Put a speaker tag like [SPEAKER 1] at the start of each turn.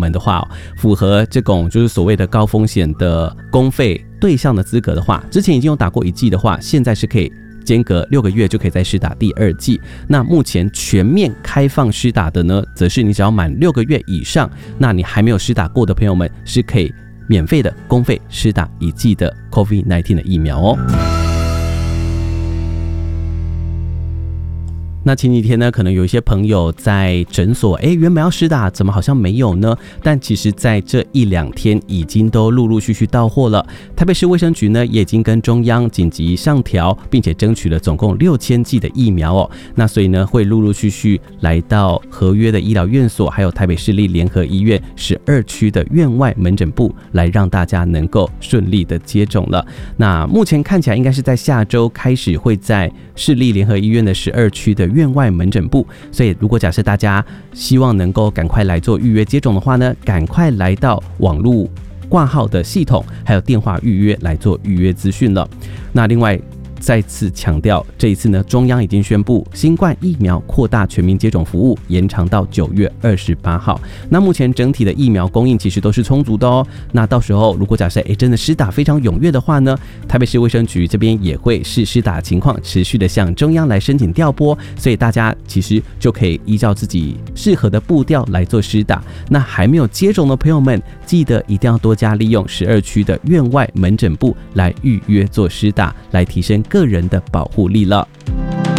[SPEAKER 1] 们的话，符合这种就是所谓的高风险的公费对象的资格的话，之前已经有打过1剂的话，现在是可以间隔6个月就可以再施打第2剂。那目前全面开放施打的呢，则是你只要满6个月以上，那你还没有施打过的朋友们是可以免费的公费施打1剂的 COVID-19 的疫苗哦。那前几天呢，可能有一些朋友在诊所，原本要施打，怎么好像没有呢？但其实在这1-2天已经都陆陆续续到货了。台北市卫生局呢，也已经跟中央紧急上调，并且争取了总共6000剂的疫苗哦。那所以呢，会陆陆续续来到合约的医疗院所，还有台北市立联合医院12区的院外门诊部，来让大家能够顺利的接种了。那目前看起来应该是在下周开始会在市立联合医院的12区的院外门诊部，所以如果假设大家希望能够赶快来做预约接种的话呢，赶快来到网络挂号的系统，还有电话预约来做预约资讯了。那另外再次强调，这一次呢，中央已经宣布新冠疫苗扩大全民接种服务延长到9月28号。那目前整体的疫苗供应其实都是充足的哦。那到时候如果假设真的施打非常踊跃的话呢，台北市卫生局这边也会视施打情况持续的向中央来申请调拨，所以大家其实就可以依照自己适合的步调来做施打。那还没有接种的朋友们，记得一定要多加利用12区的院外门诊部来预约做施打，来提升个人的保护力了。